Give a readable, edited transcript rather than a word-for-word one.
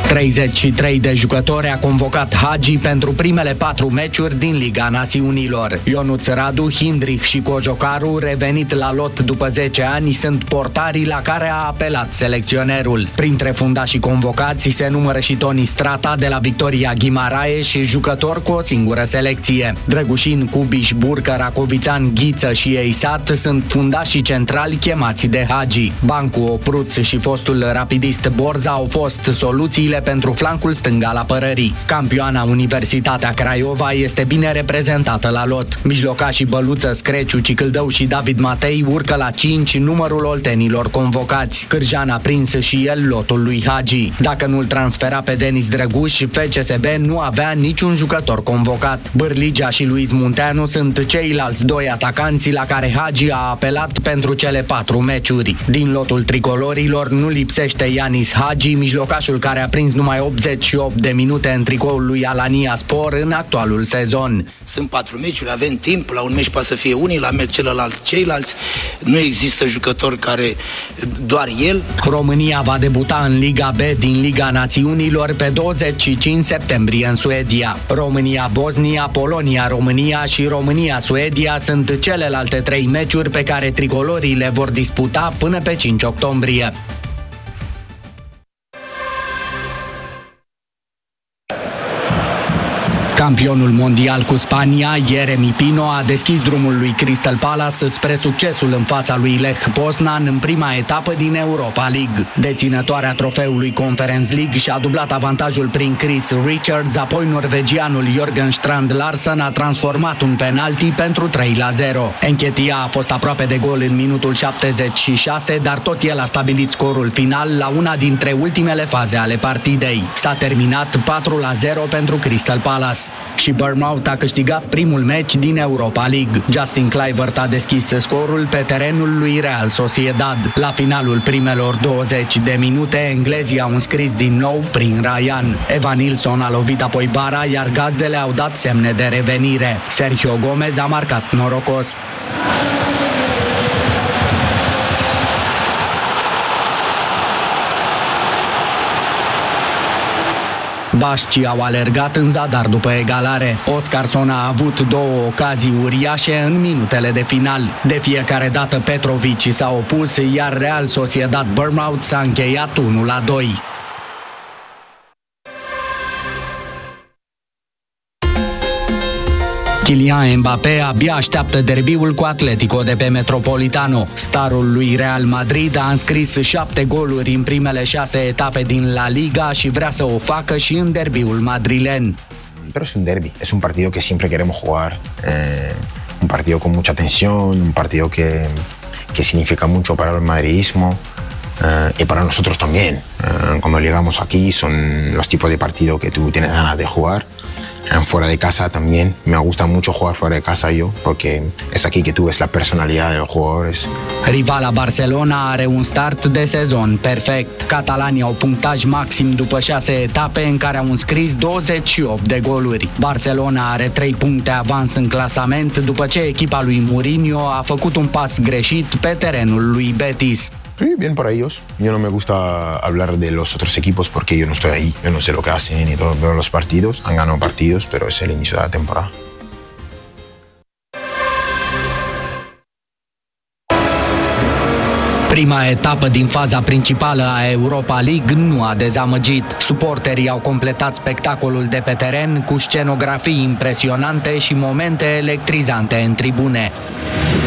33 de jucători a convocat Hagi pentru primele 4 meciuri din Liga Națiunilor. Ionuț Radu, Hindrich și Cojocaru, revenit la lot după 10 ani, sunt portarii la care a apelat selecționerul. Printre fundașii convocați se numără și Toni Strata de la Victoria Guimaraes și jucător cu o singură selecție. Drăgușin, Cubiș, Burcă, Racovițan, Ghiță și Eisat sunt fundașii centrali chemați de Hagi. Bancu, Opruț și fostul rapidist Borza au fost soluțiile pentru flancul stâng al apărării. Campioana Universitatea Craiova este bine reprezentată la lot. Mijlocașii Băluță, Screciu, Cicâldău și David Matei urcă la 5 numărul oltenilor convocați. Cârjan a prins și el lotul lui Hagi. Dacă nu-l transfera pe Denis Drăguș, FCSB nu avea niciun jucător convocat. Bârligea și Luis Munteanu sunt ceilalți 2 atacanți la care Hagi a apelat pentru cele 4 meciuri. Din lotul tricolorilor nu lipsește Ianis Hagi, mijlocașul care a prins numai 88 de minute în tricoul lui Alania Spor în actualul sezon. Sunt 4 meciuri, avem timp, la un meci poate să fie unii, la meci celălalt ceilalți. Nu există jucător care doar el. România va debuta în Liga B din Liga Națiunilor pe 25 septembrie în Suedia. România-Bosnia, Polonia-România și România-Suedia sunt celelalte 3 meciuri pe care tricolorii le vor disputa până pe 5 octombrie. Campionul mondial cu Spania, Jeremy Pino, a deschis drumul lui Crystal Palace spre succesul în fața lui Lech Poznan în prima etapă din Europa League. Deținătoarea trofeului Conference League și-a dublat avantajul prin Chris Richards, apoi norvegianul Jørgen Strand Larsen a transformat un penalti pentru 3-0. Enchetia a fost aproape de gol în minutul 76, dar tot el a stabilit scorul final la una dintre ultimele faze ale partidei. S-a terminat 4-0 pentru Crystal Palace. Și Bournemouth a câștigat primul meci din Europa League. Justin Kluivert a deschis scorul pe terenul lui Real Sociedad. La finalul primelor 20 de minute, englezii au înscris din nou prin Ryan. Evan Nilsson a lovit apoi bara, iar gazdele au dat semne de revenire. Sergio Gomez a marcat norocos. Bașcii au alergat în zadar după egalare. Oscarson a avut 2 ocazii uriașe în minutele de final. De fiecare dată Petrovic s-a opus, iar Real Sociedad Bournemouth s-a încheiat 1-2. Kylian Mbappé abia așteaptă derbiul cu Atletico de pe Metropolitano. Starul lui Real Madrid a înscris 7 goluri în primele 6 etape din La Liga și vrea să o facă și în derbiul madrilen. Pero es un derbi, es un partido que siempre queremos jugar, un partido con mucha tensión, un partido que significa mucho para el madridismo y para nosotros también. Cuando llegamos aquí son los tipos de partido que tú tienes ganas de jugar. Fuera de casa también, me gusta mucho jugar fuera de casa yo, porque es aquí que tú ves la personalidad de los jugadores. Rivala Barcelona are un start de sezon perfect. Catalanii au punctaj maxim după 6 etape în care au înscris 28 de goluri. Barcelona are 3 puncte avans în clasament după ce echipa lui Mourinho a făcut un pas greșit pe terenul lui Betis. Sí, bien para ellos. Yo no me gusta hablar de los otros equipos porque yo no estoy ahí, yo no sé lo que hacen y todo, veo los partidos, han ganado partidos, pero es el inicio de la temporada. Prima etapă din faza principală a Europa League nu a dezamăgit. Suporterii au completat spectacolul de pe teren cu scenografii impresionante și momente electrizante în tribune.